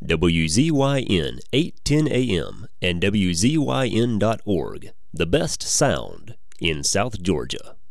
WZYN 810 AM and WZYN.org, the best sound in South Georgia.